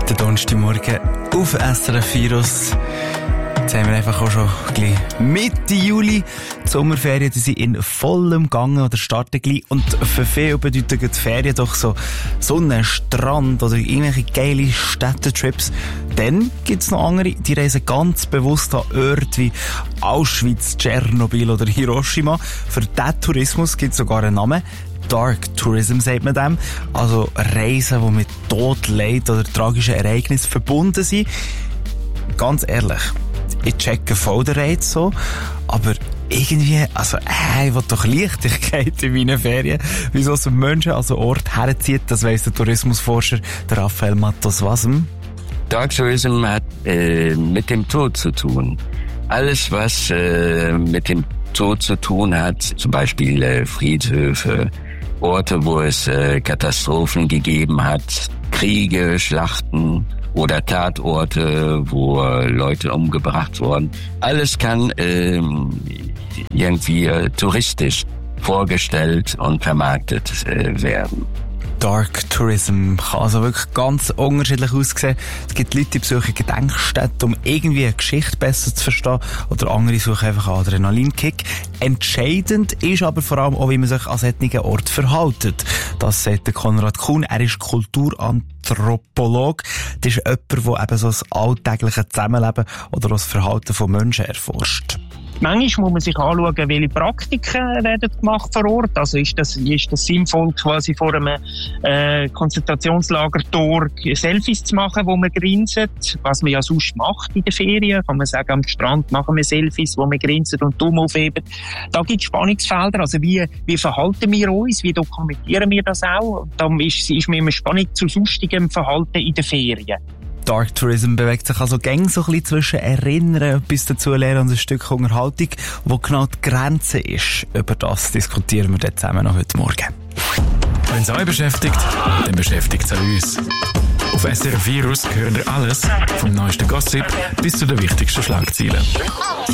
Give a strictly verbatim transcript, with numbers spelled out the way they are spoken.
Der Donnerstagmorgen auf S R F Virus. Jetzt haben wir einfach auch schon gleich Mitte Juli. Die Sommerferien, die sind in vollem Gange oder starten gleich. Und für viele bedeuten die Ferien doch so Sonne, Strand oder irgendwelche geile Städtetrips. Dann gibt's noch andere, die reisen ganz bewusst an Orte wie Auschwitz, Tschernobyl oder Hiroshima. Für diesen Tourismus gibt's sogar einen Namen. Dark Tourism sagt man dem. Also Reisen, die mit Tod, Leid oder tragischen Ereignissen verbunden sind. Ganz ehrlich, ich checke voll den Reiz so, aber irgendwie, also, äh, ich will doch Leichtigkeit in meinen Ferien. Wieso so Menschen an so Ort herzieht, das weiss der Tourismusforscher, der Raphael Matos-Wasem. Dark Tourism hat äh, mit dem Tod zu tun. Alles, was äh, mit dem Tod zu tun hat, zum Beispiel äh, Friedhöfe, Orte, wo es äh, Katastrophen gegeben hat, Kriege, Schlachten oder Tatorte, wo äh, Leute umgebracht wurden. Alles kann ähm, irgendwie äh, touristisch vorgestellt und vermarktet äh, werden. Dark Tourism kann also wirklich ganz unterschiedlich aussehen. Es gibt Leute, die besuchen Gedenkstätten, um irgendwie eine Geschichte besser zu verstehen, oder andere suchen einfach einen Adrenalinkick. Entscheidend ist aber vor allem auch, wie man sich an solchen Orten verhält. Das sagt der Konrad Kuhn. Er ist Kulturanthropolog. Das ist jemand, der eben so das alltägliche Zusammenleben oder das Verhalten von Menschen erforscht. Manchmal muss man sich anschauen, welche Praktiken werden gemacht vor Ort. Also ist das, ist das sinnvoll, quasi vor einem äh, Konzentrationslagertor Selfies zu machen, wo man grinset, was man ja sonst macht in den Ferien. Kann man sagen, am Strand machen wir Selfies, wo man grinset und dumm aufheben. Da gibt es Spannungsfelder. Also wie, wie verhalten wir uns? Wie dokumentieren wir das auch? Da ist, ist mir immer spannend zu sonstigem Verhalten in den Ferien. Dark Tourism bewegt sich also gäng so ein bisschen zwischen Erinnern, etwas dazulernen und ein Stück Unterhaltung, wo genau die Grenze ist. Über das diskutieren wir dann zusammen noch heute Morgen. Wenn es euch beschäftigt, dann beschäftigt es auch uns. Auf S R F Virus hören wir alles, vom neuesten Gossip bis zu den wichtigsten Schlagzeilen.